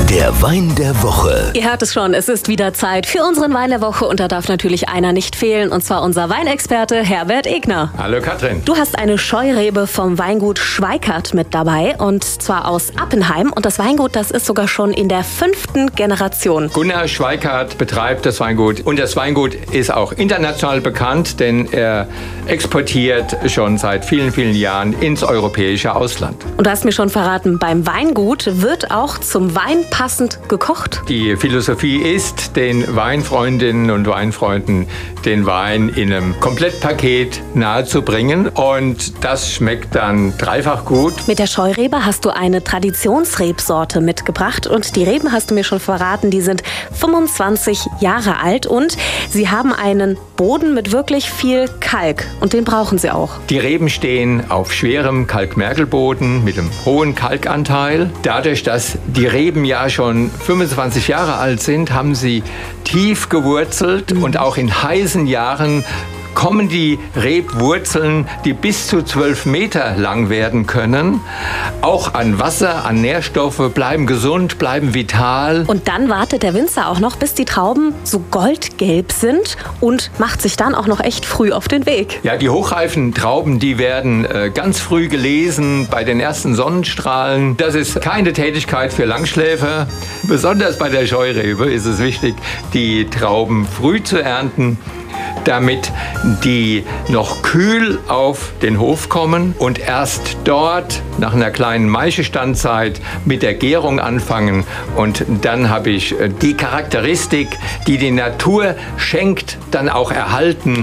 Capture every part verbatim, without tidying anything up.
Der Wein der Woche. Ihr hört es schon, es ist wieder Zeit für unseren Wein der Woche und da darf natürlich einer nicht fehlen, und zwar unser Weinexperte Herbert Egner. Hallo Katrin. Du hast eine Scheurebe vom Weingut Schweikart mit dabei, und zwar aus Appenheim, und das Weingut, das ist sogar schon in der fünften Generation. Gunnar Schweikart betreibt das Weingut und das Weingut ist auch international bekannt, denn er exportiert schon seit vielen, vielen Jahren ins europäische Ausland. Und du hast mir schon verraten, beim Weingut wird auch zum Wein passend gekocht. Die Philosophie ist, den Weinfreundinnen und Weinfreunden den Wein in einem Komplettpaket nahezubringen, und das schmeckt dann dreifach gut. Mit der Scheurebe hast du eine Traditionsrebsorte mitgebracht, und die Reben, hast du mir schon verraten, die sind fünfundzwanzig Jahre alt und sie haben einen Boden mit wirklich viel Kalk, und den brauchen sie auch. Die Reben stehen auf schwerem Kalkmergelboden mit einem hohen Kalkanteil. Dadurch, dass die Reben ja schon fünfundzwanzig Jahre alt sind, haben sie tief gewurzelt, und auch in heißen Jahren kommen die Rebwurzeln, die bis zu zwölf Meter lang werden können, auch an Wasser, an Nährstoffe, bleiben gesund, bleiben vital. Und dann wartet der Winzer auch noch, bis die Trauben so goldgelb sind, und macht sich dann auch noch echt früh auf den Weg. Ja, die hochreifen Trauben, die werden äh, ganz früh gelesen bei den ersten Sonnenstrahlen. Das ist keine Tätigkeit für Langschläfer. Besonders bei der Scheurebe ist es wichtig, die Trauben früh zu ernten, damit die noch kühl auf den Hof kommen und erst dort nach einer kleinen Maischestandzeit mit der Gärung anfangen. Und dann habe ich die Charakteristik, die die Natur schenkt, dann auch erhalten.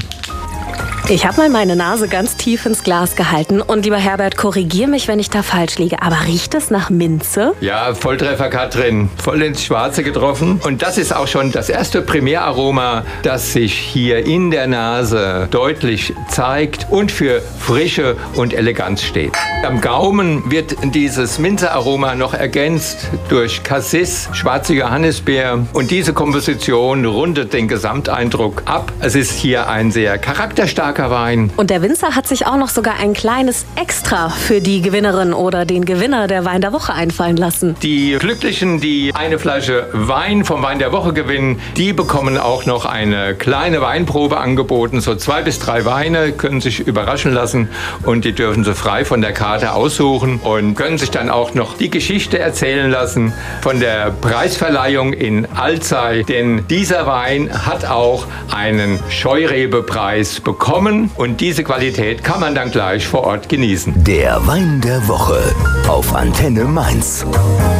Ich habe mal meine Nase ganz tief ins Glas gehalten, und lieber Herbert, korrigier mich, wenn ich da falsch liege, aber riecht es nach Minze? Ja, Volltreffer, Katrin. Voll ins Schwarze getroffen. Und das ist auch schon das erste Primäraroma, das sich hier in der Nase deutlich zeigt und für Frische und Eleganz steht. Am Gaumen wird dieses Minzearoma noch ergänzt durch Cassis, schwarze Johannisbeer, und diese Komposition rundet den Gesamteindruck ab. Es ist hier ein sehr charakterstarker Wein. Und der Winzer hat sich auch noch sogar ein kleines Extra für die Gewinnerin oder den Gewinner der Wein der Woche einfallen lassen. Die Glücklichen, die eine Flasche Wein vom Wein der Woche gewinnen, die bekommen auch noch eine kleine Weinprobe angeboten. So zwei bis drei Weine können sich überraschen lassen, und die dürfen sie frei von der Karte aussuchen und können sich dann auch noch die Geschichte erzählen lassen von der Preisverleihung in Alzey. Denn dieser Wein hat auch einen Scheurebepreis bekommen. Und diese Qualität kann man dann gleich vor Ort genießen. Der Wein der Woche auf Antenne Mainz.